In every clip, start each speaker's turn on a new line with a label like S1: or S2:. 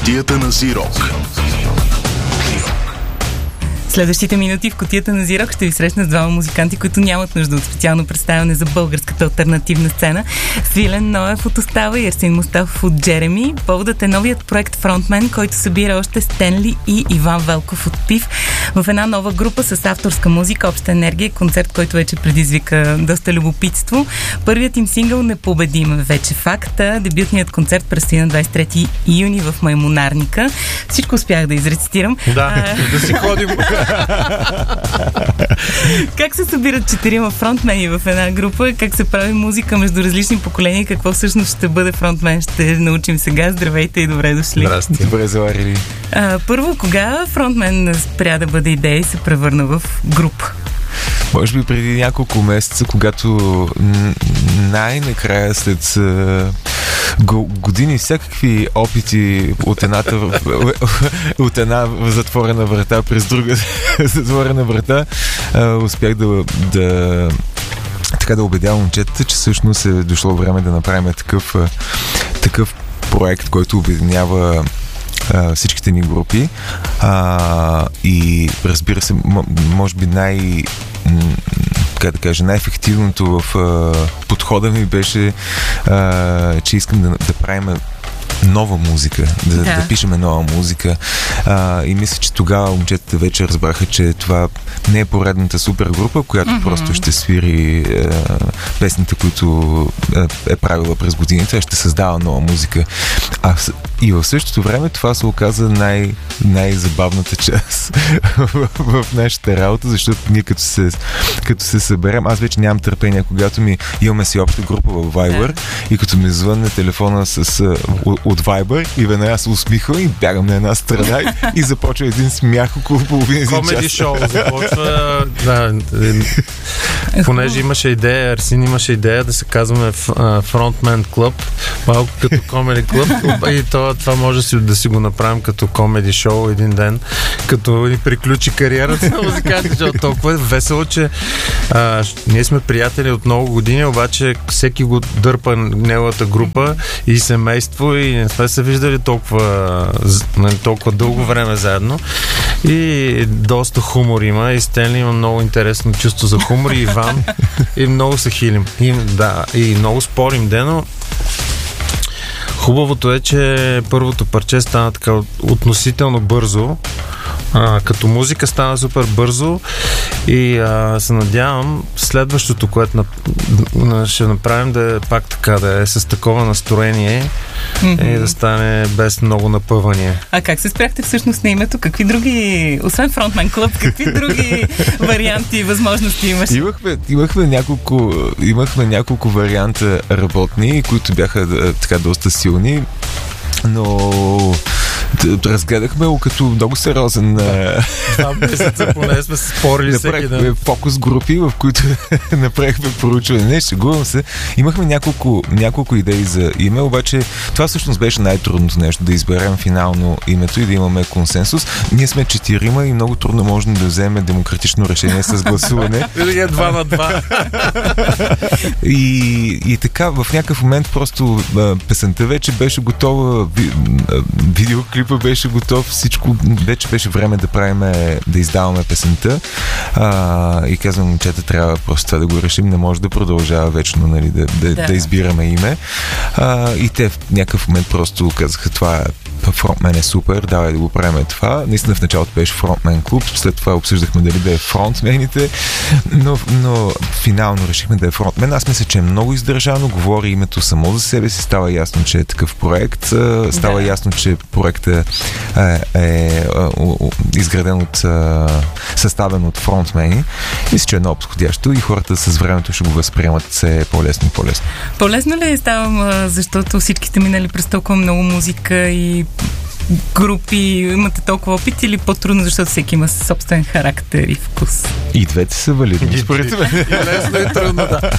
S1: кутията на Зирок.
S2: Следващите минути в кутията на Зирок ще ви срещна с двама музиканти, които нямат нужда от специално представяне за българската алтернативна сцена. Свилен Ноев от Остава и Ерсин Мустафов от Джереми. Поводът е новият проект Фронтмен, който събира още Стенли и Иван Велков от ПИВ в една нова група с авторска музика, обща енергия, концерт, който вече предизвика доста любопитство. Първият им сингъл "Непобедим" вече факта. Дебютният концерт предстои на 23 юни в Маймунарника. Всичко успях да изрецитирам.
S3: Да си ходим.
S2: Как се събират четирима фронтмени в една група? Как се прави музика между различни поколения? Какво всъщност ще бъде фронтмен? Ще научим сега. Здравейте и добре дошли.
S3: Здрасти. Добре заварили.
S2: Първо, кога фронтмен спря да бъде идея и се превърна в група?
S3: Може би преди няколко месеца, когато най-накрая след години всякакви опити от една затворена врата през друга затворена врата, успях да убедя момчетата, че всъщност е дошло време да направим такъв проект, който обединява всичките ни групи и разбира се, може би най-ефективното в подхода ми беше, че искам да правим нова музика, да пишеме нова музика, и мисля, че тогава момчетата вече разбраха, че това не е поредната супер група, която просто ще свири песните, които е правила през годините, а ще създава нова музика. И в същото време това се оказа най-забавната част в нашата работа, защото ние като се съберем, аз вече нямам търпение, когато имаме си обща група в Viber и като ми звънне телефона от Viber и веднага се усмихвам и бягам на една страна и започва един смях около половина час.
S4: Комеди шоу започва. Понеже имаше идея, Арсин имаше идея да се казваме Frontman Club, малко като комеди клуб, и това може да си го направим като комеди шоу един ден, като ни приключи кариерата на музиканти, защото толкова е весело, че ние сме приятели от много години, обаче всеки го дърпа неговата група и семейство и не сме се виждали толкова дълго време заедно и доста хумор има и Стенли има много интересно чувство за хумор и Иван и много се хилим и много спорим но хубавото е, че първото парче стана така относително бързо. Като музика стана супер бързо и се надявам следващото, което ще направим, да е пак така, да е с такова настроение и да стане без много напъвания.
S2: А как се спряхте всъщност на името? Какви други, освен Frontman Club, какви други варианти и възможности имаш?
S3: Имахме няколко варианта работни, които бяха така доста силни, но разгледахме го като много сериозен.
S4: 2 месеца поне сме се спорили всеки ден.
S3: Направихме фокус групи, в които направихме проучване. Не, шегувам се. Имахме няколко идеи за име, обаче това всъщност беше най-трудното нещо, да изберем финално името и да имаме консенсус. Ние сме 4 и много трудно можем да вземем демократично решение с гласуване.
S4: Винаги 2 на 2.
S3: И така, в някакъв момент просто песента вече беше готова, видеоклипа беше готов, всичко, вече беше време да издаваме песента, и казвам, момчета, трябва просто това да го решим, не може да продължава вечно, нали, да избираме име, и те в някакъв момент просто казаха, това Фронтмен е супер, давай да го правим това. Наистина в началото беше Фронтмен клуб, след това обсъждахме дали да е фронтмените, но финално решихме да е Фронтмен. Аз мисля, че е много издържано, говори името само за себе си, става ясно, че е такъв проект, става ясно, че проектът е изграден съставен от фронтмени. Мисля, че е много подходящо и хората с времето ще го възприемат все по-лесно и по-лесно.
S2: По-лесно ли ставам, защото всичките минали през толкова много музика и групи, имате толкова опит, или по-трудно, защото всеки има собствен характер и вкус?
S3: И двете са валидни, според мен.
S4: И лесно и трудно, да.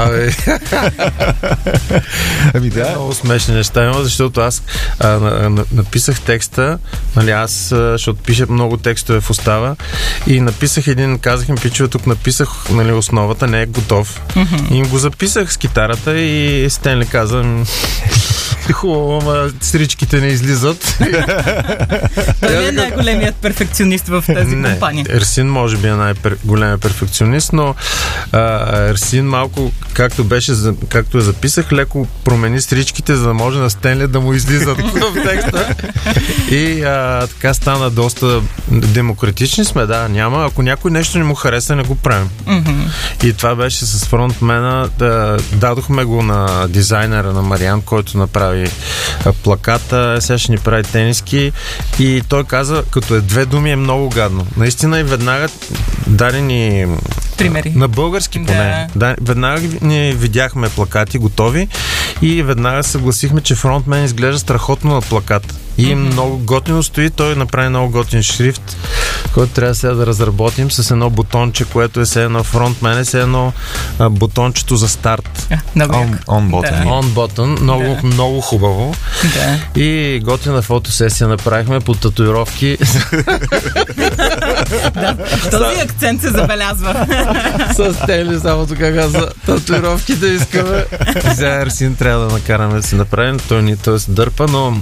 S3: Ами да.
S4: Много смешни неща има, защото аз написах текста, нали, защото пиша много текстове в Остава, и написах казах им, пичове, тук написах, нали, основата, не е готов. И им го записах с китарата и Стенли каза, Хубаво, ама стричките не излизат.
S2: Той е най-големият перфекционист в тази компания.
S4: Ерсин може би е най-големият перфекционист, но Ерсин малко, както я записах, леко промени стричките, за да може на Стенли да му излизат в текста. И така стана доста демократични сме, да, няма. Ако някой нещо не му хареса, не го правим. И това беше с фронтмена. Дадохме го на дизайнера на Мариан, който направи плаката. Сега ще ни прави тениски. И той каза, като е 2 думи, е много гадно. Наистина и веднага даде ни
S2: примери.
S4: На български поне. Да, веднага ни видяхме плакати готови и веднага съгласихме, че фронтмен изглежда страхотно на плаката. И много готино стои, той направи много готин шрифт, който трябва сега да разработим с едно бутонче, което е все едно фронтмен, е все едно бутончето за старт.
S3: On button.
S4: On button. Много хубаво.
S2: Да.
S4: И готина фотосесия направихме по татуировки.
S2: Да, този акцент се забелязва.
S4: С Тели, само така каза, татуировките искаме. За Ерсин трябва да накараме да си направим. Той се дърпа, но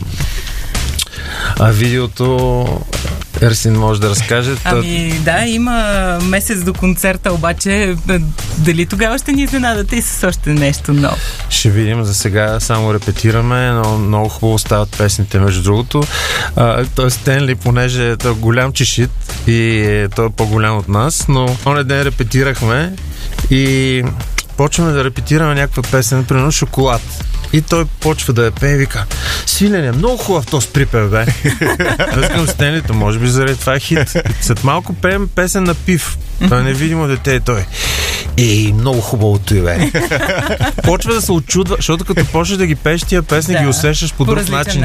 S4: видеото Ерсин може да разкаже.
S2: Да, има месец до концерта, обаче дали тогава ще ни изненадате и с още нещо ново?
S4: Ще видим, за сега само репетираме, но много хубаво стават песните, между другото. Той Стенли, понеже той е голям чешит и той е по-голям от нас, но онен ден репетирахме и почваме да репетираме някаква песен, примерно Шоколад. И той почва да я пее и вика: Свилене, много хубав този припев, бе. Искам Стенлито, може би заради това е хит. След малко пеем песен на Пив. Той е невидимо дете и той: много хубавото и бе. Почва да се очудва, защото като почнеш да ги пееш тия песни, ги усещаш по друг начин.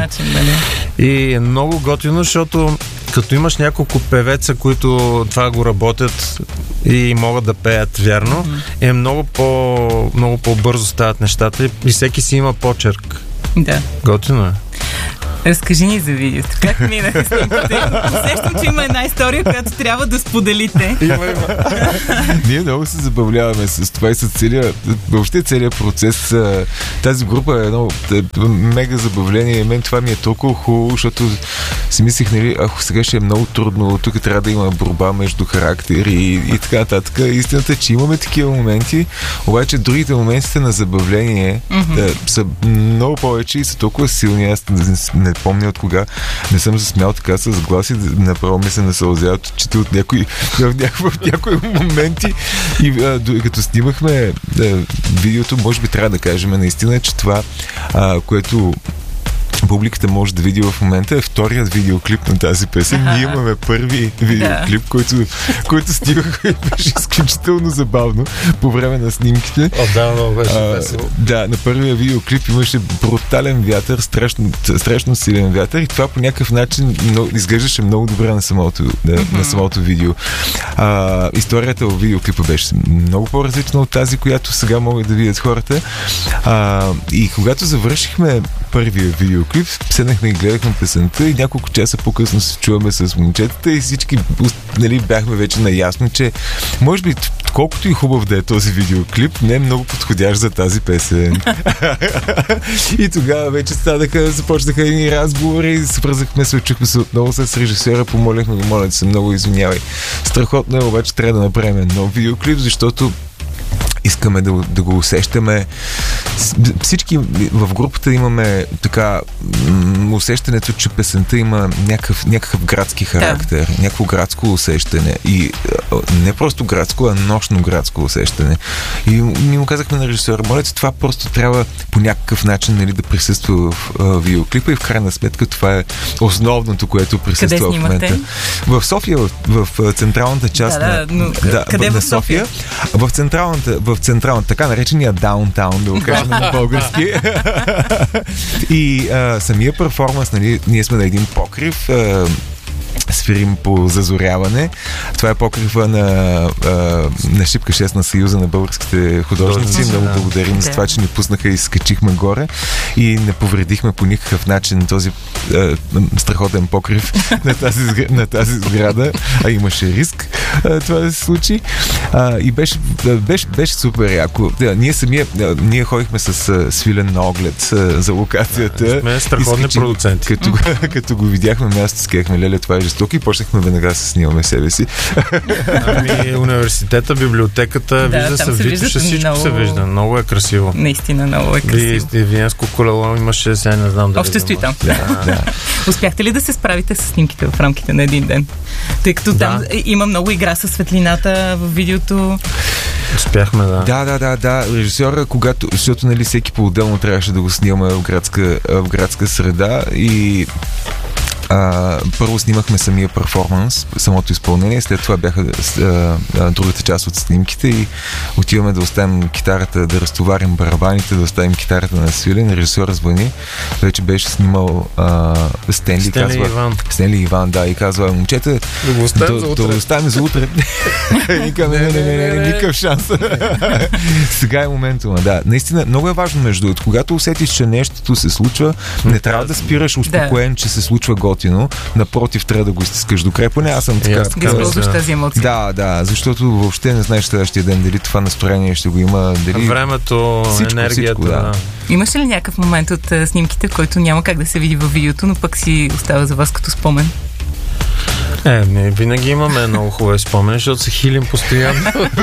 S4: И е много готино, защото като имаш няколко певеца, които това го работят и могат да пеят вярно, е много по-бързо стават нещата и всеки си има почерк.
S2: Да.
S4: Готино е.
S2: Разкажи ни за видеото. Как минаха снимката? Усещам, че има една история, която трябва да споделите.
S3: Има. Ние много се забавляваме с това и с целият процес. Тази група е едно мега забавление. Мен това ми е толкова хубаво, защото си мислих, сега ще е много трудно. Тук трябва да има борба между характери и така нататък. Истината е, че имаме такива моменти, обаче другите моменти на забавление са много повече и са толкова силни. Аз не помня от кога не съм засмял така с глас и направо ми се насълзяват очите от някои моменти. И като снимахме видеото, може би трябва да кажем наистина, че това, което публиката може да види в момента, е вторият видеоклип на тази песен. Ние имаме първи видеоклип, който снимахме и беше изключително забавно по време на снимките.
S4: Отдавна беше весело.
S3: Да, на първия видеоклип имаше брутален вятър, страшно силен вятър и това по някакъв начин изглеждаше много добре на самото видео. Историята в видеоклипа беше много по-различна от тази, която сега могат да видят хората. И когато завършихме първия видеоклип, седнахме и гледахме песента и няколко часа по-късно се чуваме с момчетата и всички бяхме вече наясно, че може би колкото и хубав да е този видеоклип, не е много подходящ за тази песен. И тогава вече започнаха едни разговори, свързахме се, чухме се отново с режисьора, помолихме го, моля се, много извинявай. Страхотно е, обаче трябва да направим нов видеоклип, защото искаме да го усещаме. Всички в групата имаме така усещането, че песента има някакъв градски характер, някакво градско усещане. И не просто градско, а нощно градско усещане. И ние му казахме на режисьора, моля, това просто трябва по някакъв начин да присъства в видеоклипа и в крайна сметка това е основното, което присъства в момента. В София, в централната част на София. В централната, така наречения даунтаун, да го кажем на български. И самия перформанс, ние сме на един покрив, свирим по зазоряване. Това е покрива на Шипка 6 на Съюза на българските художници. Много благодарим за това, че ни пуснаха и скачихме горе и не повредихме по никакъв начин този страхотен покрив на тази сграда, а имаше риск. това да се случи. И беше супер яко. Ние ходихме с Свилен на оглед за локацията.
S4: Сме страхотни продуценти.
S3: Като го видяхме място, сказахме, леле, това е жестоко и почнахме веднага да се снимаме себе си.
S4: Университета, библиотеката, вижда се, всичко много... се вижда. Много е красиво.
S2: Наистина много е красиво.
S4: И Виенско колело имаше, сега не знам дали.
S2: Още стои там. Да. Успяхте ли да се справите с снимките в рамките на един ден? Тъй като там има много игра със светлината в видеото.
S4: Успяхме,
S3: Да. Режисьора, защото нали всеки по-отделно трябваше да го снимаме в градска среда и първо снимахме самия перформанс, самото изпълнение, след това бяха другата част от снимките и отиваме да оставим китарата, да разтоварим барабаните, да оставим китарата на Свилен. Режисьора звъни, вече беше снимал Стенли Иван, да, и казва, момчета, да оставим за утре. Никаме, не, никакъв шанс. Сега е моментума, да. Наистина, много е важно между другото, когато усетиш, че нещото се случва, не трябва да спираш успокоен, че се случва готино. Напротив, трябва да го изтискаш до край. Поне аз съм така.
S2: Използваш тази емоция.
S3: Да, защото въобще не знаеш следващия ден дали това настроение ще го има, дали...
S4: Времето, енергията.
S3: Да.
S2: Имаше ли някакъв момент от снимките, в който няма как да се види във видеото, но пък си остава за вас като спомен?
S4: Винаги имаме много хубави спомени, защото се хилим постоянно.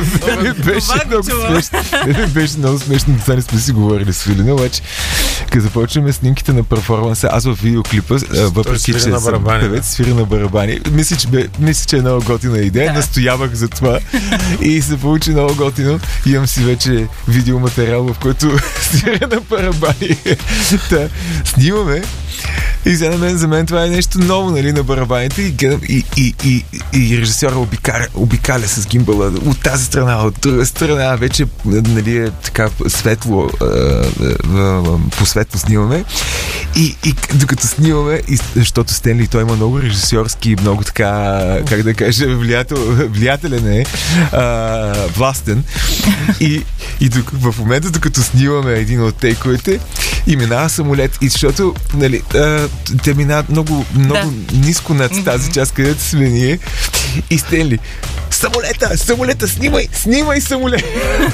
S3: Беше много смешно, това не сме си говорили с Филина, обаче като започваме снимките на перформанса, аз в видеоклипа, въпреки че съм певец, свира на барабани, мисля, че е много готина идея, настоявах за това и се получи много готино. Имам си вече видеоматериал, в който свира на барабани. Снимаме и за мен това е нещо ново, нали, на барабаните и режисьора обикаля с гимбала от тази страна, от друга страна, вече нали, е така светло, по светло снимаме и докато снимаме, защото Стенли, той има много режисьорски, много така, как да кажа, влиятелен е, властен и в момента, докато снимаме един от тейковете и минава самолет, и защото нали, те минават много ниско над тази част, където сме ние, и Стенли, самолета, снимай самолет!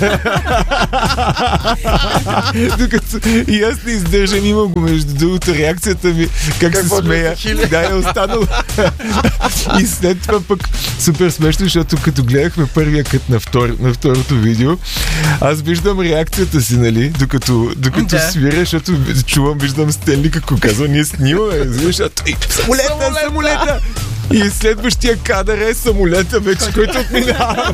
S3: Докато и аз не издържам, имам го между другото, реакцията ми, как се смея, е останало. И след това пък супер смешно, защото като гледахме първия кът на второто видео, аз виждам реакцията си, нали, докато свиря, защото виждам Стенли какво казва, ние снимаме, защото самолета! И следващия кадър е самолета вече, който отминава.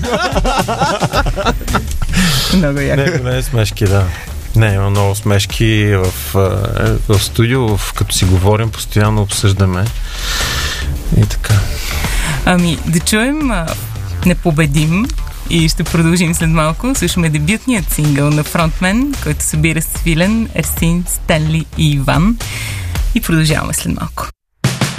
S2: Много яко.
S4: Не смешки, да. Не, има много смешки в студио, като си говорим, постоянно обсъждаме. И така.
S2: Да чуем Непобедим и ще продължим след малко. Слушаме дебютният сингъл на фронтмен, който събира Свилен, Ерсин, Стенли и Иван. И продължаваме след малко.